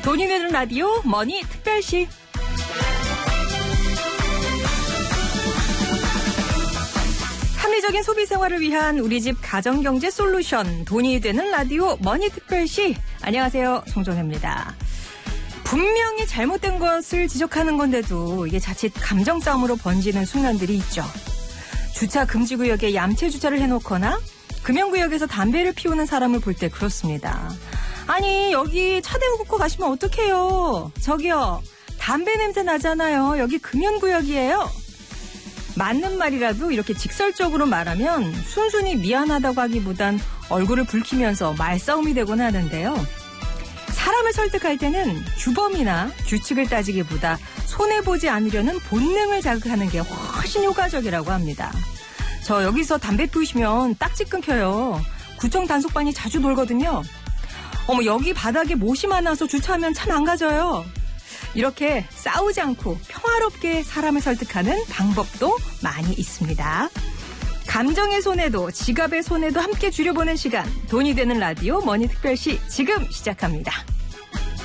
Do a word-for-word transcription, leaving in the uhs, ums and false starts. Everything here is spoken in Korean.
돈이 되는 라디오 머니 특별시. 합리적인 소비 생활을 위한 우리 집 가정경제 솔루션 돈이 되는 라디오 머니 특별시. 안녕하세요, 송정혜입니다. 분명히 잘못된 것을 지적하는 건데도 이게 자칫 감정 싸움으로 번지는 순간들이 있죠. 주차 금지구역에 얌체 주차를 해놓거나 금연구역에서 담배를 피우는 사람을 볼 때 그렇습니다. 아니, 여기 차 대고 걷고 가시면 어떡해요? 저기요, 담배 냄새 나잖아요. 여기 금연구역이에요. 맞는 말이라도 이렇게 직설적으로 말하면 순순히 미안하다고 하기보단 얼굴을 붉히면서 말싸움이 되곤 하는데요. 사람을 설득할 때는 규범이나 규칙을 따지기보다 손해보지 않으려는 본능을 자극하는 게 훨씬 효과적이라고 합니다. 저 여기서 담배 피우시면 딱지 끊겨요. 구청 단속반이 자주 놀거든요. 어머, 여기 바닥에 못이 많아서 주차하면 참 안 가져요. 이렇게 싸우지 않고 평화롭게 사람을 설득하는 방법도 많이 있습니다. 감정의 손해도 지갑의 손해도 함께 줄여보는 시간, 돈이 되는 라디오 머니 특별시 지금 시작합니다.